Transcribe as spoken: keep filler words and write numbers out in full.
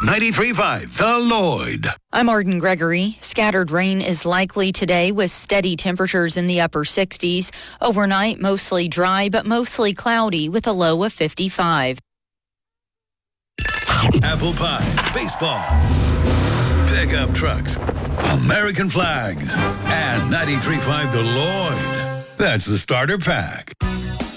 ninety-three point five The Lloyd. I'm Arden Gregory. Scattered rain is likely today with steady temperatures in the upper sixties. Overnight, mostly dry, but mostly cloudy with a low of fifty-five. Apple pie, baseball, pickup trucks, American flags, and ninety-three point five The Lloyd. That's the starter pack.